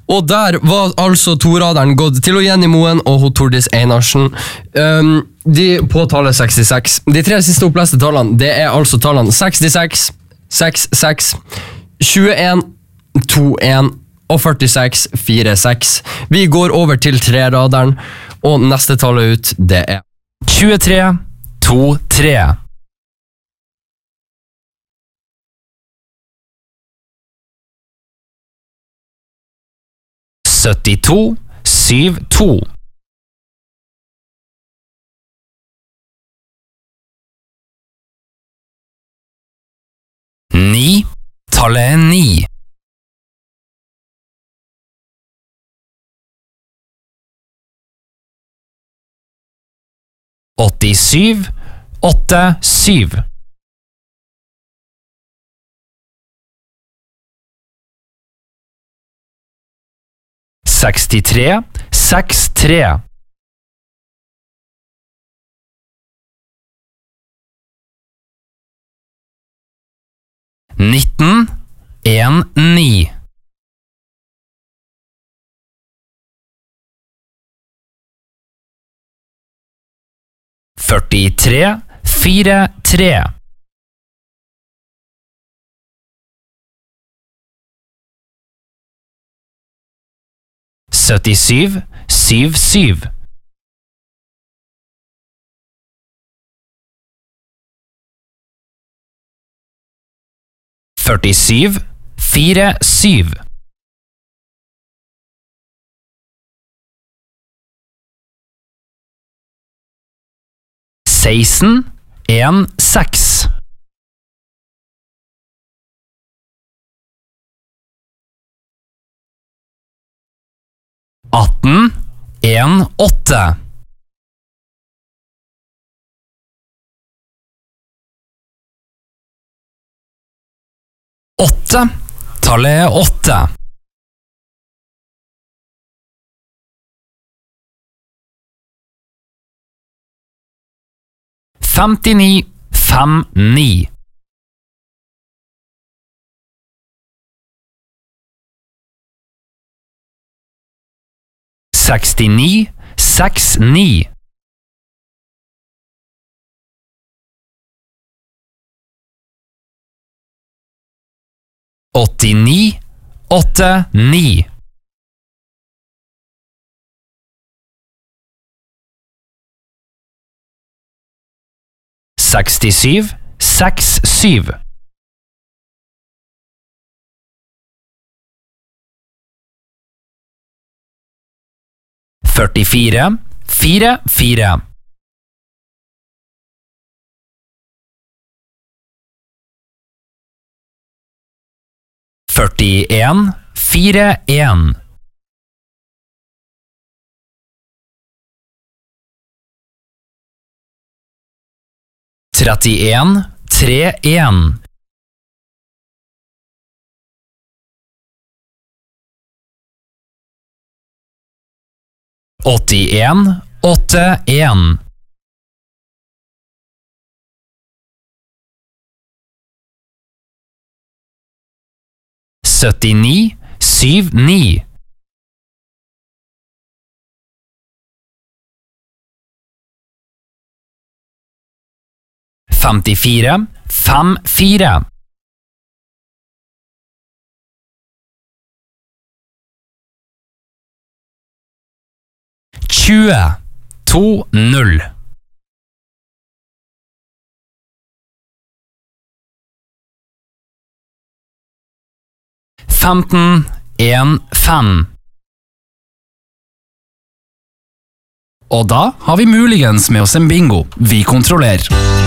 Og der var altså toraderen gått til Jenny Moen og Tordis Einarsen. De på tallet 66. De tre siste oppleste tallene, det altså tallene 66, 66, 21, 21 og 46, 46. Vi går over til treraderen, og neste tallet ut, det 23, 23. 72, 72. 9, tallet 9. 87, 87. 63, 63. 19, 1, 9. 43, 4, 3. 77, 7, 7. 47, 4, 7. 16, 1, 6. 18, 1, 8. 8, tallet 8. 59, 5, 9. 69, 6, 9. 89, 8, 9. 67, 6, 7. 44, 4, 4. 41, 4, 1. 31, 3, 1. 81, 8, 1. 79, 7, 9. 54, 5, 4. 20, 2, 0. 15, 1, 5. Og da har vi muligens med oss en bingo. Vi kontrollerer.